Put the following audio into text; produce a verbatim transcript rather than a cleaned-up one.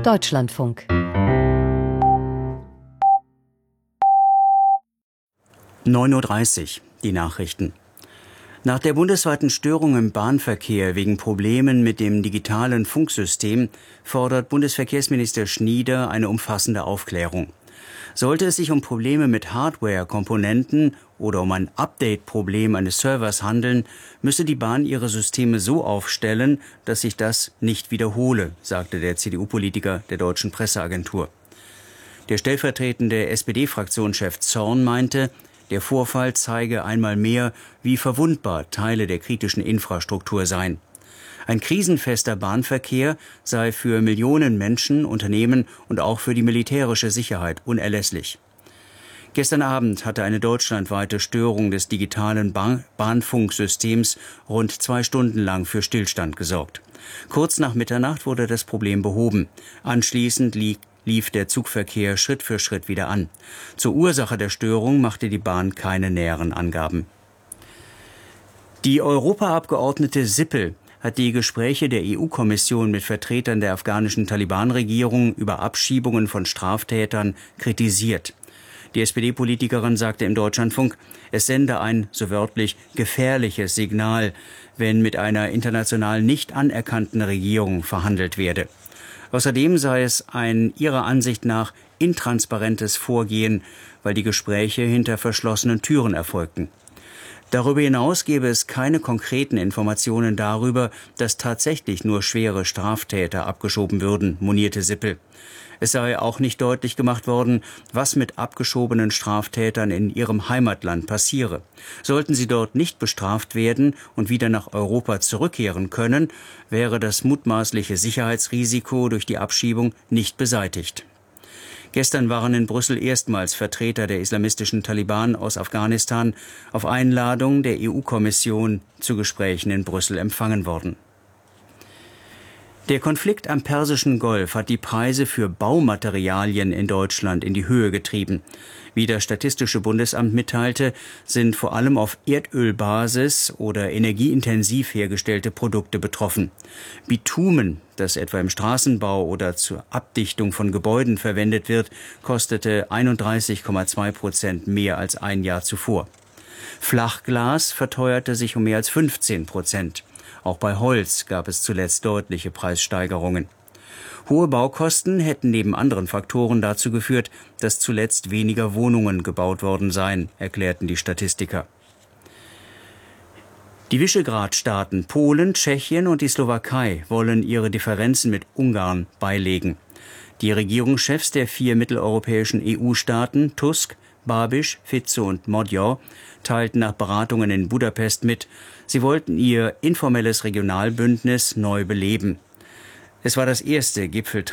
Deutschlandfunk. neun Uhr dreißig, die Nachrichten. Nach der bundesweiten Störung im Bahnverkehr wegen Problemen mit dem digitalen Funksystem fordert Bundesverkehrsminister Schnieder eine umfassende Aufklärung. Sollte es sich um Probleme mit Hardware-Komponenten oder um ein Update-Problem eines Servers handeln, müsse die Bahn ihre Systeme so aufstellen, dass sich das nicht wiederhole, sagte der C D U-Politiker der Deutschen Presseagentur. Der stellvertretende S P D-Fraktionschef Zorn meinte, der Vorfall zeige einmal mehr, wie verwundbar Teile der kritischen Infrastruktur seien. Ein krisenfester Bahnverkehr sei für Millionen Menschen, Unternehmen und auch für die militärische Sicherheit unerlässlich. Gestern Abend hatte eine deutschlandweite Störung des digitalen Bahn- Bahnfunksystems rund zwei Stunden lang für Stillstand gesorgt. Kurz nach Mitternacht wurde das Problem behoben. Anschließend lief lief der Zugverkehr Schritt für Schritt wieder an. Zur Ursache der Störung machte die Bahn keine näheren Angaben. Die Europaabgeordnete Sippel hat die Gespräche der E U-Kommission mit Vertretern der afghanischen Taliban-Regierung über Abschiebungen von Straftätern kritisiert. Die S P D-Politikerin sagte im Deutschlandfunk, es sende ein, so wörtlich, gefährliches Signal, wenn mit einer international nicht anerkannten Regierung verhandelt werde. Außerdem sei es ein ihrer Ansicht nach intransparentes Vorgehen, weil die Gespräche hinter verschlossenen Türen erfolgten. Darüber hinaus gäbe es keine konkreten Informationen darüber, dass tatsächlich nur schwere Straftäter abgeschoben würden, monierte Sippel. Es sei auch nicht deutlich gemacht worden, was mit abgeschobenen Straftätern in ihrem Heimatland passiere. Sollten sie dort nicht bestraft werden und wieder nach Europa zurückkehren können, wäre das mutmaßliche Sicherheitsrisiko durch die Abschiebung nicht beseitigt. Gestern waren in Brüssel erstmals Vertreter der islamistischen Taliban aus Afghanistan auf Einladung der E U-Kommission zu Gesprächen in Brüssel empfangen worden. Der Konflikt am Persischen Golf hat die Preise für Baumaterialien in Deutschland in die Höhe getrieben. Wie das Statistische Bundesamt mitteilte, sind vor allem auf Erdölbasis oder energieintensiv hergestellte Produkte betroffen. Bitumen, das etwa im Straßenbau oder zur Abdichtung von Gebäuden verwendet wird, kostete einunddreißig Komma zwei Prozent mehr als ein Jahr zuvor. Flachglas verteuerte sich um mehr als fünfzehn Prozent. Auch bei Holz gab es zuletzt deutliche Preissteigerungen. Hohe Baukosten hätten neben anderen Faktoren dazu geführt, dass zuletzt weniger Wohnungen gebaut worden seien, erklärten die Statistiker. Die Visegrad-Staaten Polen, Tschechien und die Slowakei wollen ihre Differenzen mit Ungarn beilegen. Die Regierungschefs der vier mitteleuropäischen E U-Staaten, Tusk, Babiš, Fico und Magyar, teilten nach Beratungen in Budapest mit, sie wollten ihr informelles Regionalbündnis neu beleben. Es war das erste Gipfeltreffen